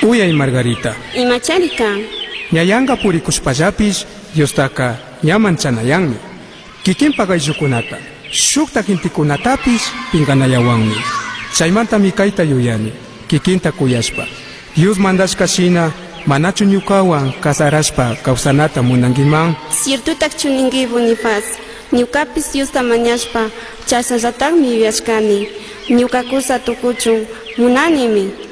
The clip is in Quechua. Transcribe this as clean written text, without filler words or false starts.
Uyay Margarita. Imachari kan? Ñayanga purikushpallapish Diostaka llaman chanayanmi. Kikinpa ayllukunata shukta kintikunatapish pinkanayawanmi. Chaymanta mikayta yuyani kikinta kuyashpa. Dios mandashka shina manachu ñukawan kasarashpa kawsanata munankiman. Ciertutak chuninkibu nifas. Ñukapis Diosta mañashpa chasnallatakmi yuyashkani. Ñukakusa tukuchun munanimi.